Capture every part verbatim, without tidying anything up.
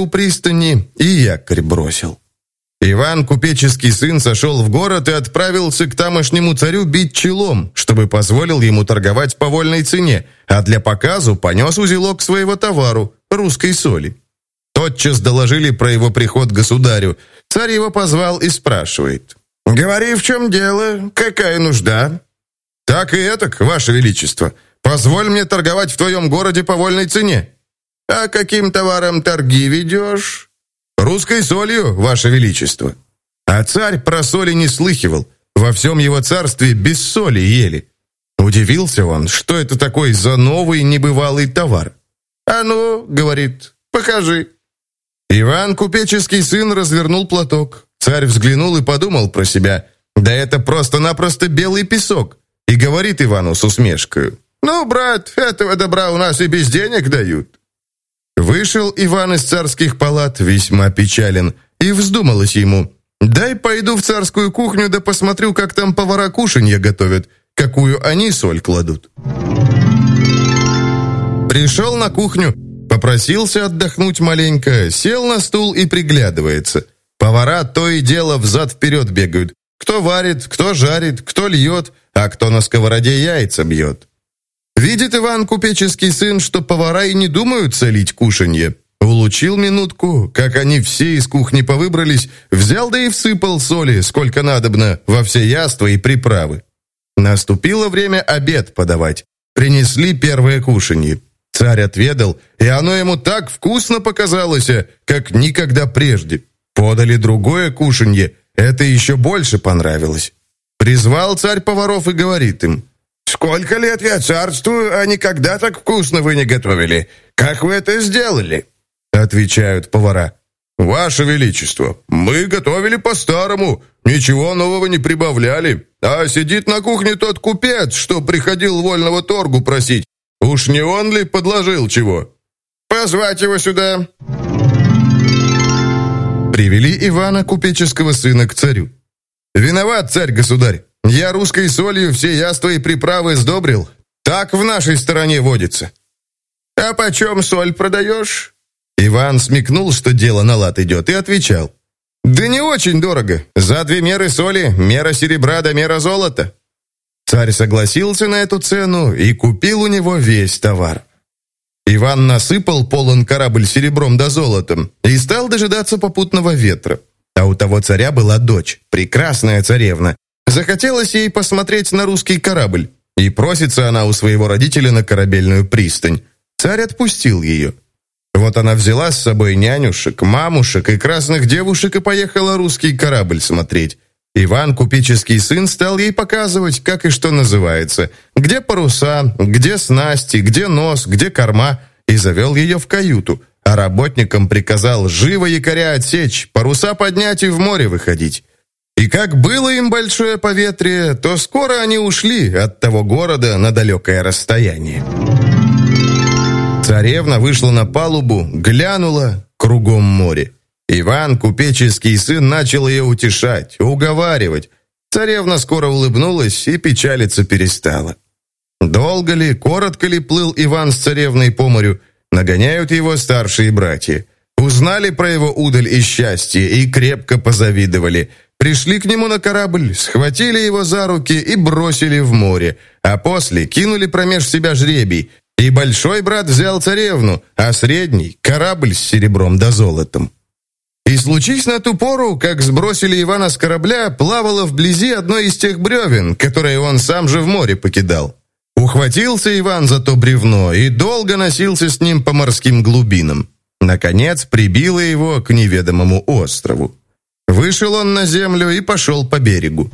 у пристани и якорь бросил. Иван, купеческий сын, сошел в город и отправился к тамошнему царю бить челом, чтобы позволил ему торговать по вольной цене, а для показу понес узелок своего товару, русской соли. Тотчас доложили про его приход государю. Царь его позвал и спрашивает: «Говори, в чем дело? Какая нужда?» «Так и этак, ваше величество. Позволь мне торговать в твоем городе по вольной цене». «А каким товаром торги ведешь?» «Русской солью, ваше величество». А царь про соли не слыхивал. Во всем его царстве без соли ели. Удивился он, что это такой за новый небывалый товар. «А ну, — говорит, — покажи». Иван, купеческий сын, развернул платок. Царь взглянул и подумал про себя: да это просто-напросто белый песок. И говорит Ивану с усмешкой: «Ну, брат, этого добра у нас и без денег дают». Вышел Иван из царских палат весьма печален, и вздумалось ему: дай пойду в царскую кухню, да посмотрю, как там повара кушанье готовят, какую они соль кладут. Пришел на кухню, попросился отдохнуть маленько, сел на стул и приглядывается. Повара то и дело взад-вперед бегают. Кто варит, кто жарит, кто льет, а кто на сковороде яйца бьет. Видит Иван, купеческий сын, что повара и не думают солить кушанье. Улучил минутку, как они все из кухни повыбрались, взял да и всыпал соли, сколько надобно, во все яства и приправы. Наступило время обед подавать. Принесли первое кушанье. Царь отведал, и оно ему так вкусно показалось, как никогда прежде. Подали другое кушанье, это еще больше понравилось. Призвал царь поваров и говорит им: «Сколько лет я царствую, а никогда так вкусно вы не готовили. Как вы это сделали?» Отвечают повара: «Ваше Величество, мы готовили по-старому, ничего нового не прибавляли. А сидит на кухне тот купец, что приходил вольного торгу просить. Уж не он ли подложил чего? Позвать его сюда». Привели Ивана, купеческого сына, к царю. «Виноват, царь-государь, я русской солью все яства и приправы сдобрил. Так в нашей стороне водится». «А почем соль продаешь?» Иван смекнул, что дело на лад идет, и отвечал: «Да не очень дорого. За две меры соли мера серебра да мера золота». Царь согласился на эту цену и купил у него весь товар. Иван насыпал полон корабль серебром да золотом и стал дожидаться попутного ветра. А у того царя была дочь, прекрасная царевна. Захотелось ей посмотреть на русский корабль, и просится она у своего родителя на корабельную пристань. Царь отпустил ее. Вот она взяла с собой нянюшек, мамушек и красных девушек и поехала русский корабль смотреть. Иван, купеческий сын, стал ей показывать, как и что называется, где паруса, где снасти, где нос, где корма, и завел ее в каюту, а работникам приказал живо якоря отсечь, паруса поднять и в море выходить. И как было им большое поветрие, то скоро они ушли от того города на далекое расстояние. Царевна вышла на палубу, глянула, кругом море. Иван, купеческий сын, начал ее утешать, уговаривать. Царевна скоро улыбнулась и печалиться перестала. Долго ли, коротко ли плыл Иван с царевной по морю, нагоняют его старшие братья. Узнали про его удаль и счастье и крепко позавидовали. Пришли к нему на корабль, схватили его за руки и бросили в море, а после кинули промеж себя жребий. И большой брат взял царевну, а средний — корабль с серебром да золотом. И случись на ту пору, как сбросили Ивана с корабля, плавало вблизи одно из тех бревен, которые он сам же в море покидал. Ухватился Иван за то бревно и долго носился с ним по морским глубинам. Наконец прибило его к неведомому острову. Вышел он на землю и пошел по берегу.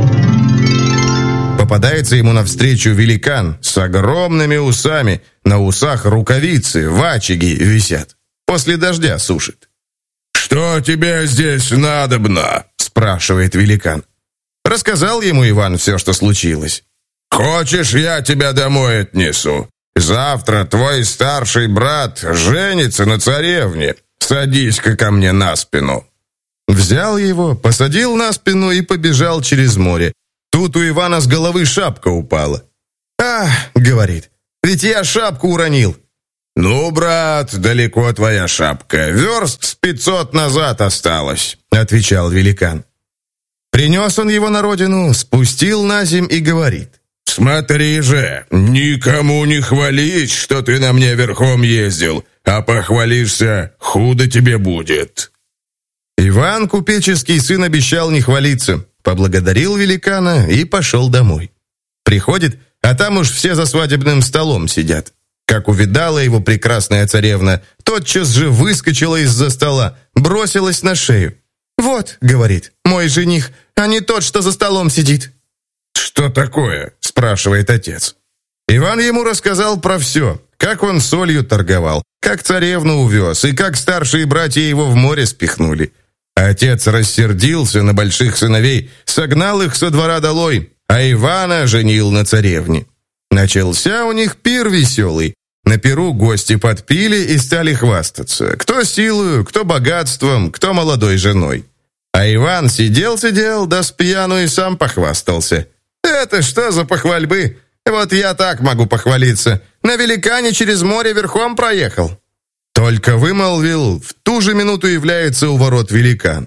Попадается ему навстречу великан с огромными усами, на усах рукавицы, вачиги висят. После дождя сушит. «Что тебе здесь надобно?» – спрашивает великан. Рассказал ему Иван все, что случилось. «Хочешь, я тебя домой отнесу? Завтра твой старший брат женится на царевне. Садись-ка ко мне на спину». Взял его, посадил на спину и побежал через море. Тут у Ивана с головы шапка упала. «Ах, — говорит, — ведь я шапку уронил». «Ну, брат, далеко твоя шапка. Верст с пятьсот назад осталось», — отвечал великан. Принес он его на родину, спустил на земь и говорит: «Смотри же, никому не хвались, что ты на мне верхом ездил, а похвалишься, худо тебе будет». Иван, купеческий сын, обещал не хвалиться, поблагодарил великана и пошел домой. Приходит, а там уж все за свадебным столом сидят. Как увидала его прекрасная царевна, тотчас же выскочила из-за стола, бросилась на шею. «Вот, — говорит, — мой жених, а не тот, что за столом сидит». «Что такое?» — спрашивает отец. Иван ему рассказал про все, как он солью торговал, как царевну увез и как старшие братья его в море спихнули. Отец рассердился на больших сыновей, согнал их со двора долой, а Ивана женил на царевне. Начался у них пир веселый. На пиру гости подпили и стали хвастаться. Кто силою, кто богатством, кто молодой женой. А Иван сидел-сидел, да с пьяну и сам похвастался. «Это что за похвальбы? Вот я так могу похвалиться. На великане через море верхом проехал». Только вымолвил, в ту же минуту является у ворот великан.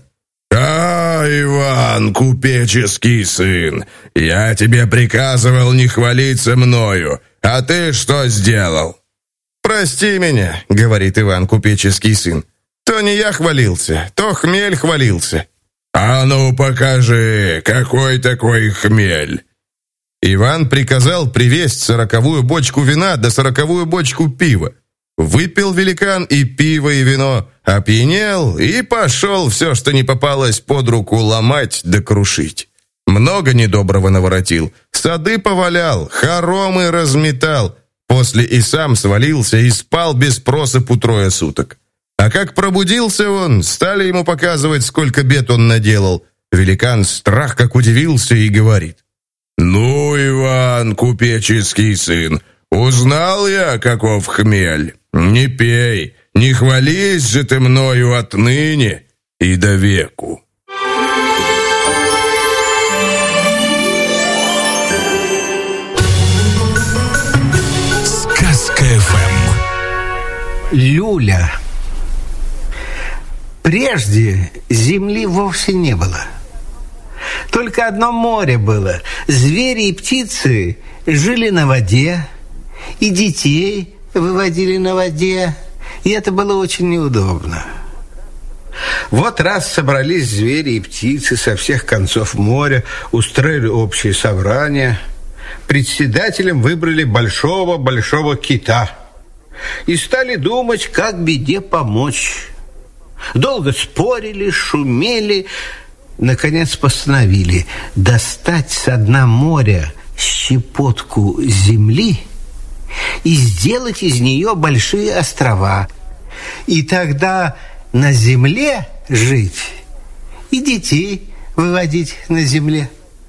«А, Иван, купеческий сын, я тебе приказывал не хвалиться мною, а ты что сделал?» «Прости меня, — говорит Иван, купеческий сын, — то не я хвалился, то хмель хвалился». «А ну покажи, какой такой хмель?» Иван приказал привезть сороковую бочку вина да сороковую бочку пива. Выпил великан и пиво, и вино, опьянел и пошел все, что не попалось под руку, ломать да крушить. Много недоброго наворотил, сады повалял, хоромы разметал, после и сам свалился и спал без просыпу трое суток. А как пробудился он, стали ему показывать, сколько бед он наделал. Великан страх как удивился и говорит: «Ну, Иван, купеческий сын, узнал я, каков хмель. Не пей, не хвались же ты мною отныне и до веку». Сказка эф эм. Люля. Прежде земли вовсе не было. Только одно море было. Звери и птицы жили на воде, и детей выводили на воде, и это было очень неудобно. Вот раз собрались звери и птицы со всех концов моря, устроили общее собрание. Председателем выбрали большого-большого кита и стали думать, как беде помочь. Долго спорили, шумели, наконец постановили достать со дна моря щепотку земли и сделать из нее большие острова. И тогда на земле жить и детей выводить на земле.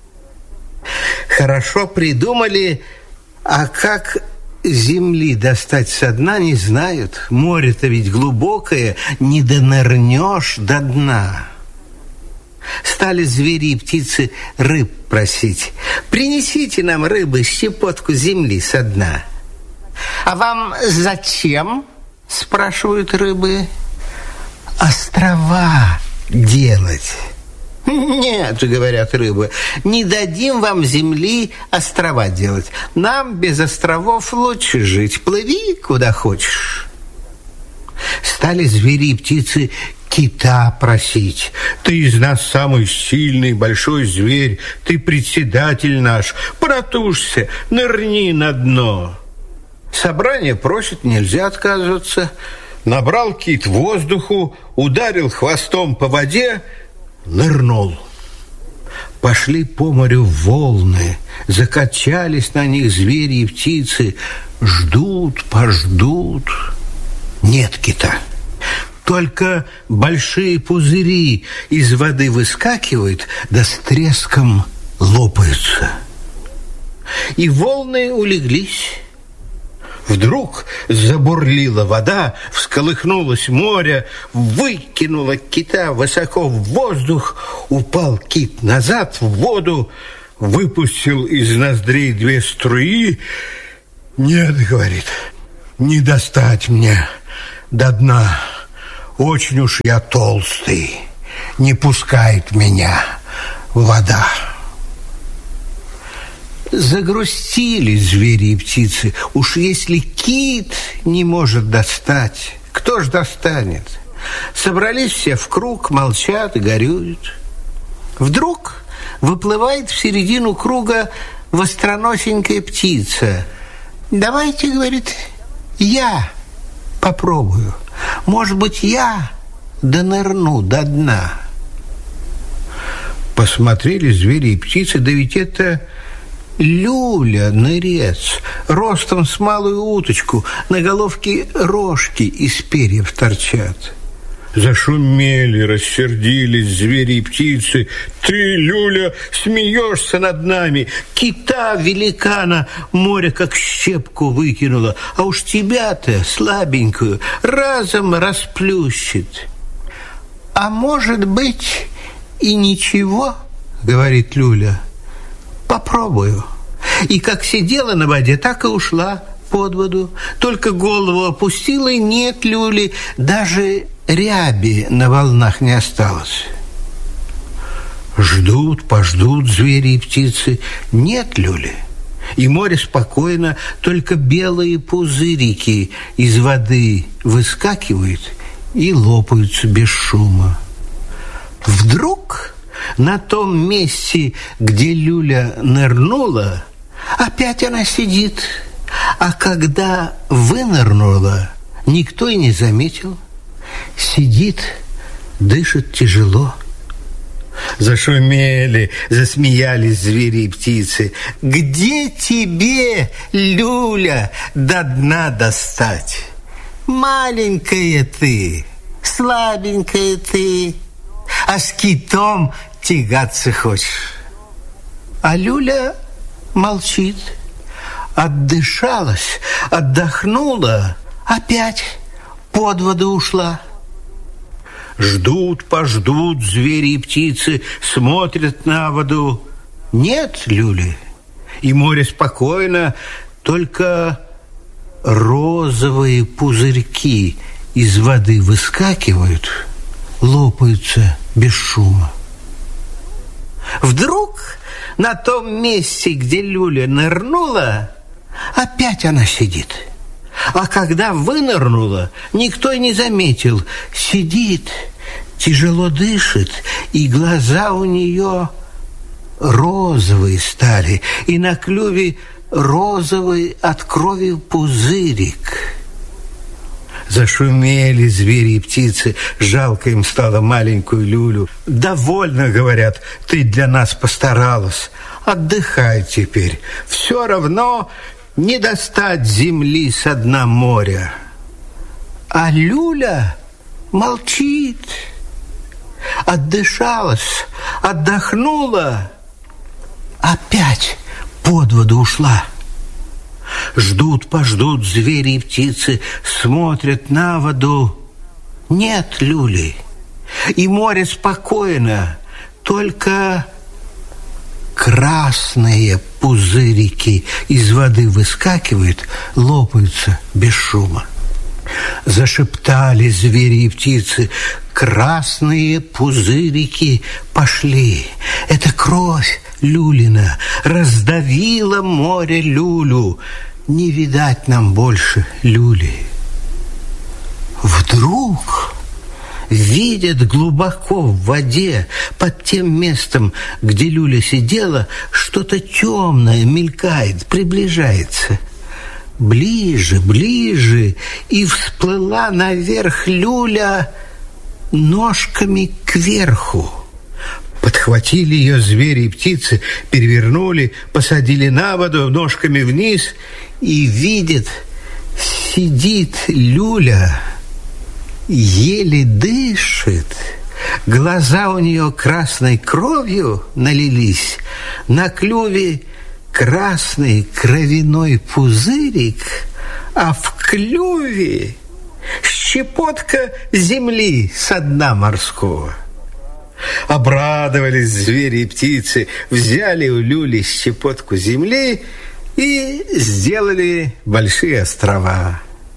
Хорошо придумали, а как земли достать со дна, не знают. Море-то ведь глубокое, не донырнешь до дна. Стали звери и птицы рыб просить: принесите нам, рыбы, щепотку земли со дна. А вам зачем? Спрашивают рыбы. Острова делать. Нет, говорят рыбы, не дадим вам земли острова делать. Нам без островов лучше жить. Плыви куда хочешь. Стали звери и птицы кита просить: ты из нас самый сильный большой зверь, ты председатель наш, протушься, нырни на дно. Собрание просит, нельзя отказываться. Набрал кит воздуху, ударил хвостом по воде, нырнул. Пошли по морю волны, закачались на них звери и птицы, ждут, пождут. Нет кита. Только большие пузыри из воды выскакивают, да с треском лопаются. И волны улеглись. Вдруг забурлила вода, всколыхнулось море, выкинуло кита высоко в воздух, упал кит назад в воду, выпустил из ноздрей две струи. Нет, говорит, не достать мне до дна. Очень уж я толстый, не пускает меня вода. Загрустили звери и птицы. Уж если кит не может достать, кто ж достанет? Собрались все в круг, молчат и горюют. Вдруг выплывает в середину круга востроносенькая птица. «Давайте, — говорит, — я попробую. Может быть, я донырну до дна». Посмотрели звери и птицы, да ведь это люля, нырец, ростом с малую уточку, на головке рожки из перьев торчат. Зашумели, рассердились звери и птицы. «Ты, люля, смеешься над нами! Кита великана море как щепку выкинула, а уж тебя-то, слабенькую, разом расплющит». «А может быть, и ничего, — говорит люля, — попробую». И как сидела на воде, так и ушла под воду. Только голову опустила, и нет люли, даже ряби на волнах не осталось. Ждут, пождут звери и птицы, нет люли. И море спокойно, только белые пузырики из воды выскакивают и лопаются без шума. Вдруг на том месте, где люля нырнула, опять она сидит, а когда вынырнула, никто и не заметил. Сидит, дышит тяжело. Зашумели, засмеялись звери и птицы. «Где тебе, люля, до дна достать? Маленькая ты, слабенькая ты, а с китом тягаться хочешь». А люля молчит, отдышалась, отдохнула, опять под воду ушла. Ждут, пождут звери и птицы, смотрят на воду. Нет люли, и море спокойно, только розовые пузырьки из воды выскакивают, лопаются без шума. Вдруг на том месте, где люля нырнула, опять она сидит. А когда вынырнула, никто и не заметил. Сидит, тяжело дышит, и глаза у нее розовые стали, и на клюве розовый от крови пузырик. Зашумели звери и птицы, жалко им стало маленькую люлю. «Довольно, — говорят, — ты для нас постаралась. Отдыхай теперь, все равно не достать земли со дна моря». А люля молчит. Отдышалась, отдохнула, опять под воду ушла. Ждут, пождут звери и птицы, смотрят на воду. Нет люли, и море спокойно, только красные пузырики из воды выскакивают, лопаются без шума. Зашептали звери и птицы. Красные пузырики пошли. Это кровь люлина раздавила море люлю. Не видать нам больше люли. Вдруг видят глубоко в воде, под тем местом, где люля сидела, что-то темное мелькает, приближается. Ближе, ближе, и всплыла наверх люля ножками кверху. Подхватили ее звери и птицы, перевернули, посадили на воду ножками вниз, и видят, сидит люля, еле дышит, глаза у нее красной кровью налились, на клюве красный кровяной пузырик, а в клюве щепотка земли со дна морского. Обрадовались звери и птицы, взяли у люли щепотку земли и сделали большие острова.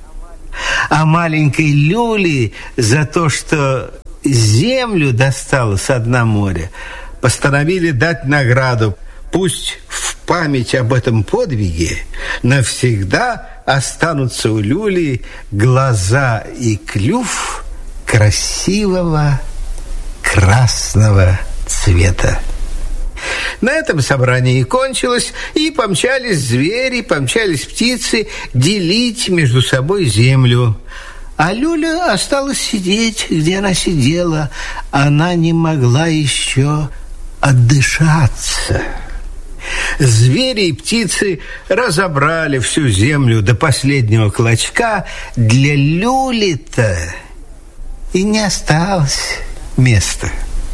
А маленькой Люле за то, что землю достала со дна моря, постановили дать награду. Пусть в память об этом подвиге навсегда останутся у Люли глаза и клюв красивого красного цвета. На этом собрание и кончилось, и помчались звери, помчались птицы делить между собой землю. А Люля осталась сидеть, где она сидела. Она не могла еще отдышаться. Звери и птицы разобрали всю землю до последнего клочка. Для Люли-то и не осталось места.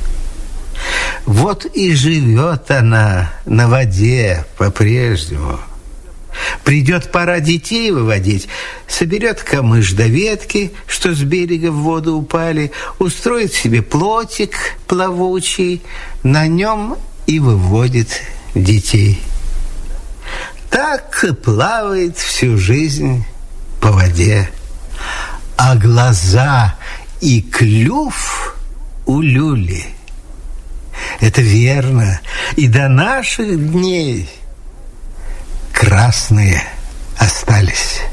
Вот и живет она на воде по-прежнему. Придет пора детей выводить, соберет камыш до ветки, что с берега в воду упали, устроит себе плотик плавучий, на нем и выводит детей. Так и плавает всю жизнь по воде. А глаза и клюв у Люли, это верно, и до наших дней красные остались.